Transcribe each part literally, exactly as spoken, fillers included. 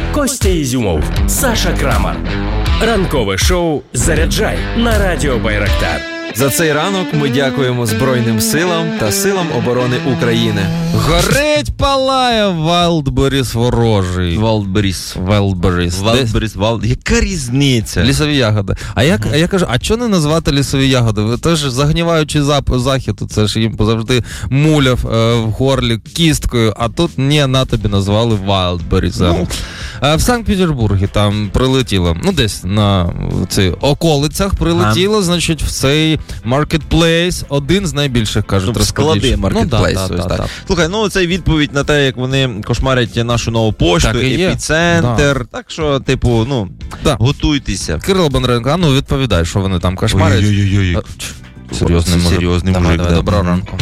Костя Ізюмов, Саша Крамар. Ранкове шоу «Заряджай» на радіо Байрактар. За цей ранок ми дякуємо Збройним силам та силам оборони України. Горить, палає Вайлдберріс ворожий. Вайлдберріс. Вайлдберріс. Вайлдберріс. Вайлд... Яка різниця? Лісові ягоди. А як, а я кажу, а чого не назвати лісові ягоди? Це ж загніваючий зап... захід, це ж їм завжди муляв е, в горлі кісткою, а тут ні, на тобі назвали Вайлдберріс. Ну. А в Санкт-Петербургі там прилетіло, ну десь на цих околицях прилетіло, а. значить, в цей маркетплейс, один з найбільших, кажуть, ну, склади маркетплейсу. Ну, да, да, да, да. Слухай, ну це відповідь на те, як вони кошмарять нашу нову пошту, епіцентр. Да. Так що, типу, ну, да. готуйтеся. Кирило Бондаренко, а ну відповідай, що вони там кошмарять. Ой-ой-ой. Серйозний мужик. Серйозний давай, мужик. Давай, да. доброго ранку.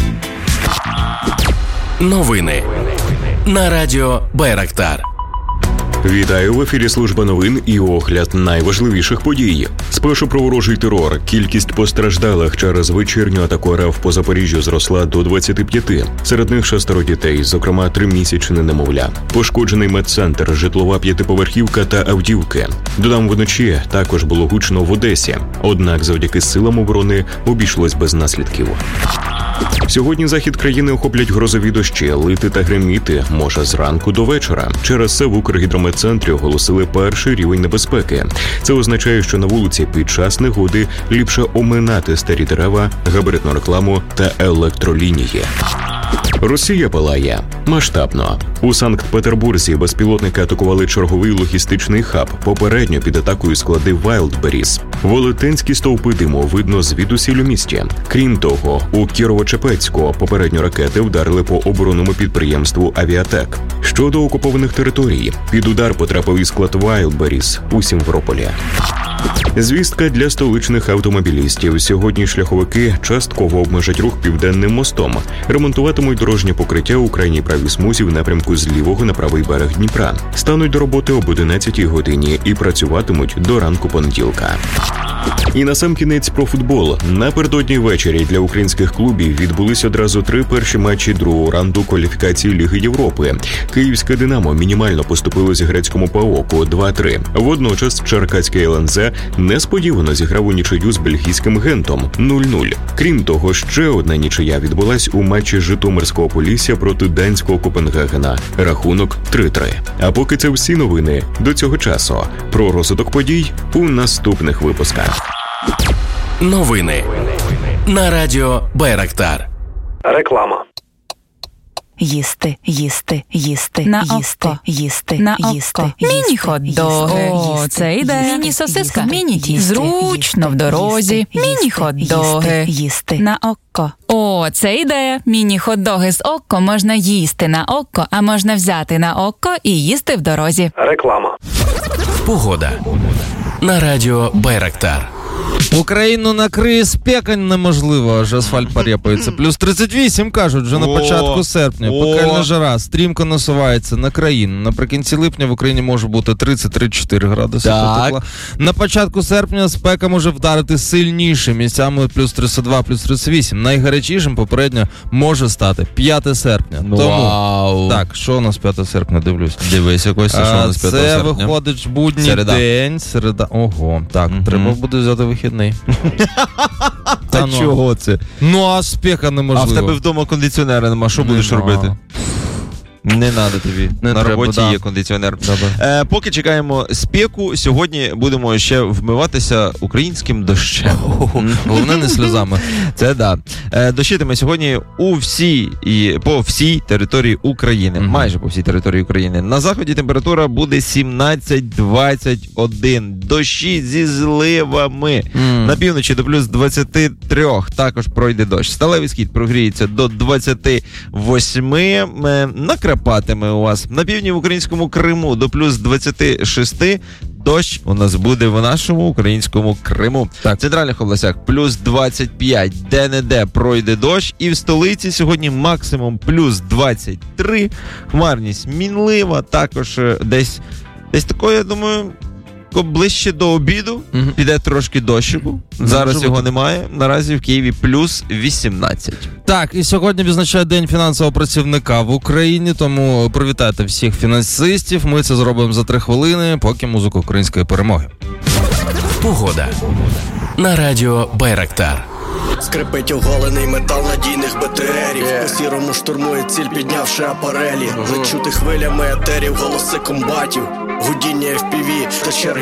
Новини на радіо Байрактар. Вітаю, в ефірі служба новин і огляд найважливіших подій. Спершу про ворожий терор. Кількість постраждалих через вечірню атаку РФ по Запоріжжю зросла до двадцяти п'яти. Серед них шестеро дітей, зокрема тримісячне немовля. Пошкоджений медцентр, житлова п'ятиповерхівка та автівки. Додам, вночі також було гучно в Одесі. Однак завдяки силам оборони обійшлось без наслідків. Сьогодні захід країни охоплять грозові дощі, лити та гриміти може зранку до вечора. Через це в Укргідрометцентрі оголосили перший рівень небезпеки. Це означає, що на вулиці під час негоди ліпше оминати старі дерева, габаритну рекламу та електролінії. Росія палає масштабно. У Санкт-Петербурзі безпілотники атакували черговий логістичний хаб, попередньо під атакою склади Вайлдберріс. Велетенські стовпи диму видно звідусіль у місті. Крім того, у Кірово-Чепецьку попередньо ракети вдарили по оборонному підприємству «Авіатек». Щодо окупованих територій, під удар потрапив і склад Вайлдберріс у Сімферополі. Звістка для столичних автомобілістів. Сьогодні шляховики частково обмежать рух Південним мостом. Ремонтуватимуть дорожнє покриття у крайній правій смузі в напрямку з лівого на правий берег Дніпра. Стануть до роботи об одинадцятій годині і працюватимуть до ранку понеділка. І насамкінець про футбол. Напередодні ввечері для українських клубів відбулись одразу три перші матчі другого раунду кваліфікації Ліги Європи. Київське «Динамо» мінімально поступилось грецькому «Паоку» два-три. Водночас Черкаський ел ен зет несподівано зіграв у нічию з бельгійським «Гентом» нуль-нуль. Крім того, ще одна нічия відбулась у матчі Житомирського Полісся проти данського Копенгагена. Рахунок три-три. А поки це всі новини до цього часу. Про розвиток подій у наступних випусках. Новини на радіо Байрактар. Реклама. Їсти, їсти, їсти, на їсти, око. їсти, на їсти, око. Міні-хот-доги. О, це ідея. Міні-сосиска. Міні-тісто. Зручно в дорозі. Міні-хот-доги. Їсти. На око. О, це ідея. Міні-хот-доги з око можна їсти на око, а можна взяти на око і їсти в дорозі. Реклама. Погода на радіо Байрактар. Україну накриє спека неможливо, аж асфальт порєпається. Плюс тридцять вісім, кажуть, вже на початку серпня. Пекельна жара стрімко насувається на країну. Наприкінці липня в Україні може бути тридцять три чотири градуси тепла. На початку серпня спека може вдарити сильніше, місцями плюс тридцять два, плюс тридцять вісім. Найгарячішим попередньо може стати п'яте серпня. Тому, Вау. так, що у нас п'яте серпня, дивлюсь. Дивись, якось, що у нас п'яте серпня. Це виходить будній середа. день, середа. Ого, так, угу. Треба буде взяти вихідний. Та ну. Чого це? Ну, а спека неможливо. А в тебе вдома кондиціонера нема, що не будеш нема. робити? Не треба тобі. Не на треба, роботі да. є кондиціонер. Е, поки чекаємо спеку, сьогодні будемо ще вмиватися українським дощем. Головне не сльозами. Це да. Е, дощитиме сьогодні у всій, і, по всій території України. Mm-hmm. Майже по всій території України. На заході температура буде сімнадцять двадцять один. Дощі зі зливами. Mm. На півночі до плюс двадцять три. Також пройде дощ. Сталевий схід прогріється до двадцять вісім. Е, накрапатиме у вас. На півдні в українському Криму до плюс двадцять шість. Дощ у нас буде в нашому українському Криму. Так. В центральних областях плюс двадцять п'ять, де-не-де пройде дощ. І в столиці сьогодні максимум плюс двадцять три. Хмарність мінлива, також десь, десь такої, я думаю, ближче до обіду Мгм. піде трошки дощику. Зараз може його бути. немає. Наразі в Києві плюс вісімнадцять. Так, і сьогодні відзначає День фінансового працівника в Україні, тому привітайте всіх фінансистів. Ми це зробимо за три хвилини, поки музика української перемоги. Погода на радіо Байрактар. Скрипить оголений метал надійних БТРів. По сірому штурмує ціль, піднявши апарелі. Лечути хвилями етерів, голоси комбатів, гудіння еф пі ві та черги